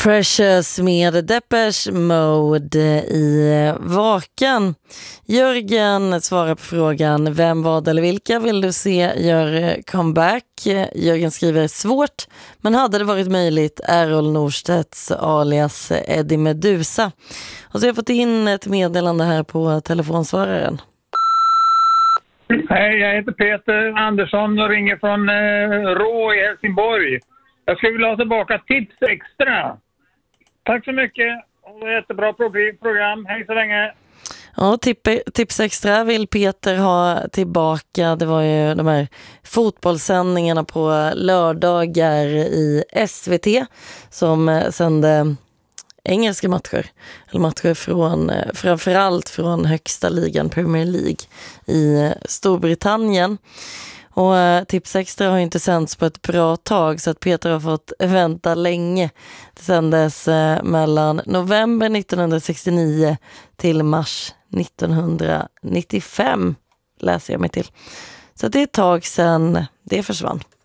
Precious med Depeche Mode i Vaken. Jörgen svarar på frågan: vem, vad eller vilka vill du se gör comeback? Jörgen skriver: svårt, men hade det varit möjligt, Errol Norstedts alias Eddie Medusa. Och så har jag fått in ett meddelande här på telefonsvararen. Hej, jag heter Peter Andersson och ringer från Rå i Helsingborg. Jag skulle vilja ha tillbaka Tips Extra. Tack så mycket. Och jättebra program. Hej så länge. Ja, Tips Extra vill Peter ha tillbaka. Det var ju de här fotbollssändningarna på lördagar i SVT som sände engelska matcher. Eller matcher från, framförallt från högsta ligan Premier League i Storbritannien. Och Tips Extra har ju inte sänds på ett bra tag, så att Peter har fått vänta länge. Det sändes mellan november 1969 till mars 1995, läser jag mig till. Så det är ett tag sedan det försvann.